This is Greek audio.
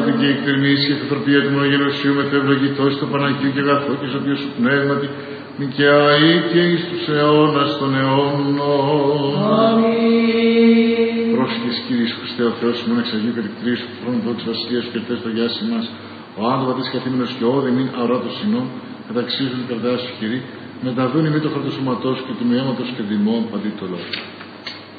Και η εκτερμής και η θετροπία του μονογενοσίου μεθευλογητός του Παναγίου και αγαθό και ζωντιό σου πνεύματι νικαιαή και εις τους αιώνας των αιώνων. Αμήν. Πρόσχης Κύριος Χριστέ ο Θεός μου εξαγίου περικτρίου σου χρόνου εδώ της βασιλείας σου και τες το γιάσι μας. Ο άνθρωπος καθήμενος και όδη μην αοράτος συνών καταξίζουν την καρδιά σου χειρή μεταδούνει μη το χαρτοσωματός και του μειώματος και δημών παντή το λόγο.